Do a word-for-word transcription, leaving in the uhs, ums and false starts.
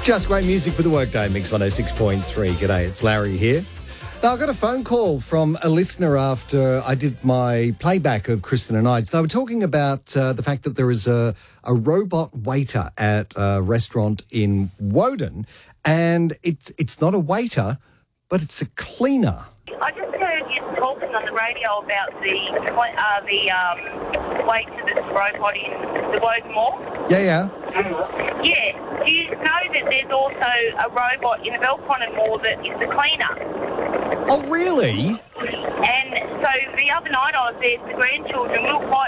Just great music for the workday, Mix one oh six point three. G'day, it's Larry here. Now, I got a phone call from a listener after I did my playback of Kristen and I. They were talking about uh, the fact that there is a, a robot waiter at a restaurant in Woden, and it's it's not a waiter, but it's a cleaner. I just heard you talking on the radio about the uh, the um, waiter that's robot in the Woden Mall. Yeah, yeah. Yeah. Do you know that there's also a robot in the Belconnen Mall that is the cleaner? Oh, really? And so the other night I was there with the grandchildren. We were quite